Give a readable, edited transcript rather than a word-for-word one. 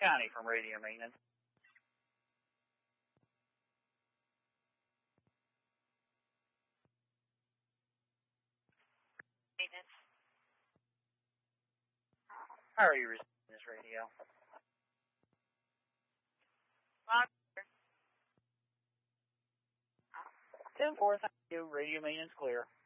Connie from Radio Maintenance. Maintenance. How are you receiving this radio? Loud. 10-4, thank you. Radio Maintenance clear.